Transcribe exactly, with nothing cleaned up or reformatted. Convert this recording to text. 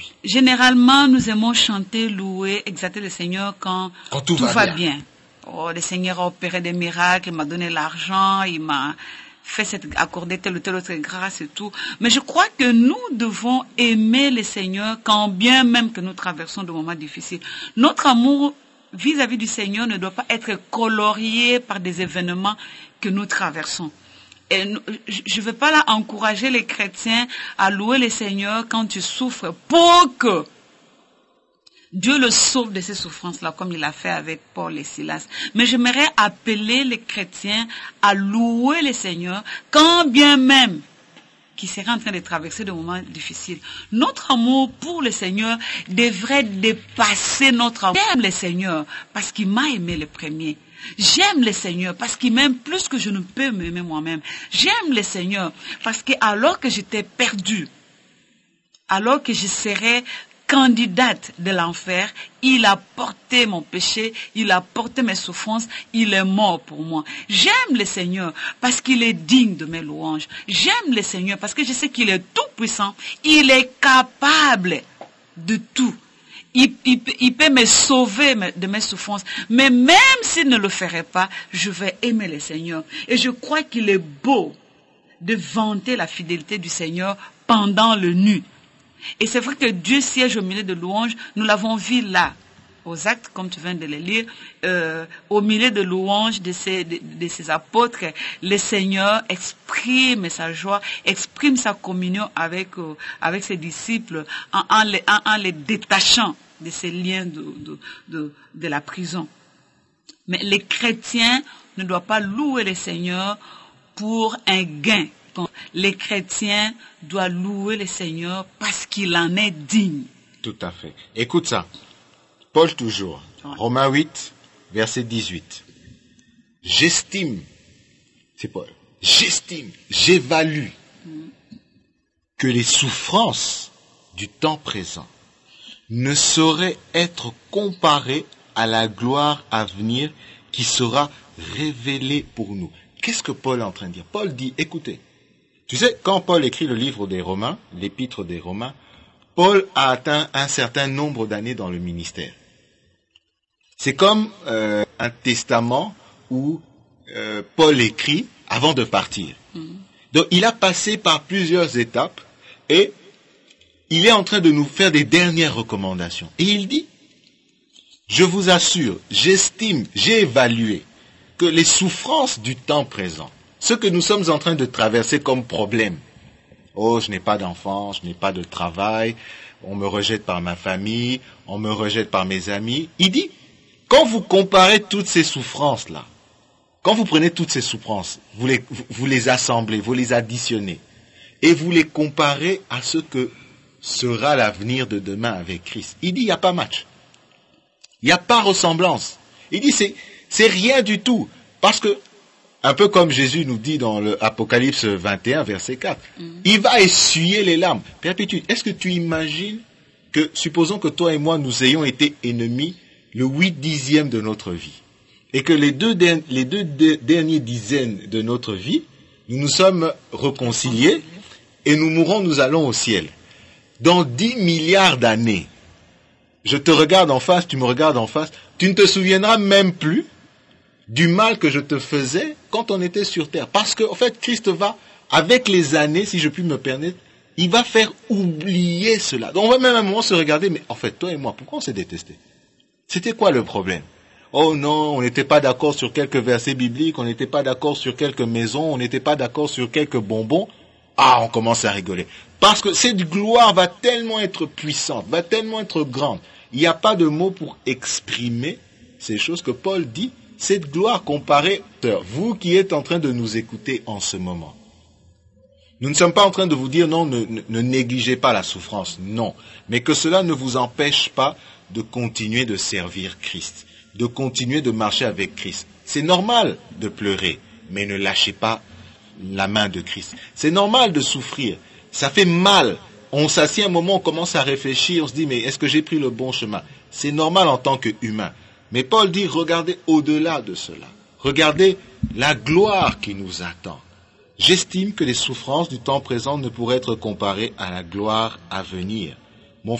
lui. Généralement, nous aimons chanter, louer, exalter le Seigneur quand, quand tout, tout va, va bien. bien. Oh, le Seigneur a opéré des miracles, il m'a donné l'argent, il m'a fait cette, accorder telle ou telle autre grâce et tout. Mais je crois que nous devons aimer le Seigneur quand bien même que nous traversons de moments difficiles. Notre amour vis-à-vis du Seigneur ne doit pas être colorié par des événements que nous traversons. Et je ne veux pas là encourager les chrétiens à louer le Seigneur quand tu souffres pour que Dieu le sauve de ces souffrances-là, comme il a fait avec Paul et Silas. Mais j'aimerais appeler les chrétiens à louer le Seigneur quand bien même qu'ils seraient en train de traverser des moments difficiles. Notre amour pour le Seigneur devrait dépasser notre amour. J'aime le Seigneur parce qu'il m'a aimé le premier. J'aime le Seigneur parce qu'il m'aime plus que je ne peux m'aimer moi-même. J'aime le Seigneur parce que alors que j'étais perdue, alors que je serais candidate de l'enfer, il a porté mon péché, il a porté mes souffrances, il est mort pour moi. J'aime le Seigneur parce qu'il est digne de mes louanges. J'aime le Seigneur parce que je sais qu'il est tout puissant, il est capable de tout. Il, il, il peut me sauver de mes souffrances. Mais même s'il ne le ferait pas, je vais aimer le Seigneur. Et je crois qu'il est beau de vanter la fidélité du Seigneur pendant le nu. Et c'est vrai que Dieu siège au milieu de louanges. Nous l'avons vu là, aux Actes, comme tu viens de le lire, euh, au milieu de louanges de ses, de, de ses apôtres, le Seigneur exprime sa joie, exprime sa communion avec, euh, avec ses disciples en, en, les, en, en les détachant de ces liens de, de, de, de la prison. Mais les chrétiens ne doivent pas louer le Seigneur pour un gain. Les chrétiens doivent louer le Seigneur parce qu'il en est digne. Tout à fait. Écoute ça. Paul toujours. Ouais. Romains huit, verset dix-huit. J'estime, c'est Paul, j'estime, j'évalue mmh. que les souffrances du temps présent ne sauraient être comparées à la gloire à venir qui sera révélée pour nous. Qu'est-ce que Paul est en train de dire? Paul dit, écoutez, tu sais, quand Paul écrit le livre des Romains, l'épître des Romains, Paul a atteint un certain nombre d'années dans le ministère. C'est comme euh, un testament où euh, Paul écrit avant de partir. Mm-hmm. Donc il a passé par plusieurs étapes et il est en train de nous faire des dernières recommandations. Et il dit, je vous assure, j'estime, j'ai évalué que les souffrances du temps présent, ce que nous sommes en train de traverser comme problème, oh, je n'ai pas d'enfant, je n'ai pas de travail, on me rejette par ma famille, on me rejette par mes amis. Il dit, quand vous comparez toutes ces souffrances-là, quand vous prenez toutes ces souffrances, vous les, vous, vous les assemblez, vous les additionnez, et vous les comparez à ce que sera l'avenir de demain avec Christ. Il dit, il n'y a pas match. Il n'y a pas ressemblance. Il dit, c'est, c'est rien du tout. Parce que, un peu comme Jésus nous dit dans l'Apocalypse vingt et un, verset quatre, mm. il va essuyer les larmes. Perpétude, est-ce que tu imagines que, supposons que toi et moi, nous ayons été ennemis le huit dixième de notre vie, et que les deux, der- les deux de- derniers dizaines de notre vie, nous nous sommes réconciliés, et nous mourrons, nous allons au ciel. Dans dix milliards d'années, je te regarde en face, tu me regardes en face, tu ne te souviendras même plus du mal que je te faisais quand on était sur terre. Parce que, en fait, Christ va, avec les années, si je puis me permettre, il va faire oublier cela. Donc on va même à un moment se regarder, mais en fait, toi et moi, pourquoi on s'est détestés? C'était quoi le problème? Oh non, on n'était pas d'accord sur quelques versets bibliques, on n'était pas d'accord sur quelques maisons, on n'était pas d'accord sur quelques bonbons. Ah, on commence à rigoler. Parce que cette gloire va tellement être puissante, va tellement être grande. Il n'y a pas de mots pour exprimer ces choses que Paul dit. Cette gloire comparée, vous qui êtes en train de nous écouter en ce moment. Nous ne sommes pas en train de vous dire non, ne, ne, ne négligez pas la souffrance, non. Mais que cela ne vous empêche pas de continuer de servir Christ, de continuer de marcher avec Christ. C'est normal de pleurer, mais ne lâchez pas la main de Christ. C'est normal de souffrir, ça fait mal. On s'assied un moment, on commence à réfléchir, on se dit mais est-ce que j'ai pris le bon chemin? C'est normal en tant qu'humain. Mais Paul dit regardez au-delà de cela. Regardez la gloire qui nous attend. J'estime que les souffrances du temps présent ne pourraient être comparées à la gloire à venir.